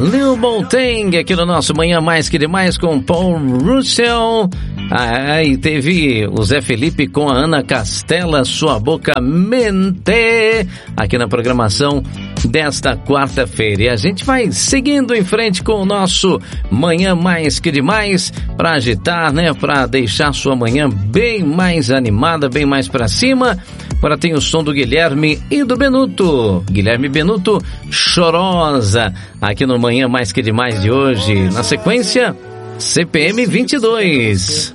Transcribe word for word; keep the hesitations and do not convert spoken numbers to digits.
Lil Boateng aqui no nosso Manhã Mais Que Demais com Paul Russell. Ah, e teve o Zé Felipe com a Ana Castela, Sua Boca Mente, aqui na programação desta quarta-feira. E a gente vai seguindo em frente com o nosso Manhã Mais Que Demais para agitar, né? Para deixar sua manhã bem mais animada, bem mais para cima. Agora tem o som do Guilherme e do Benuto. Guilherme Benuto, Chorosa, aqui no Manhã Mais Que Demais de hoje. Na sequência, C P M vinte e dois.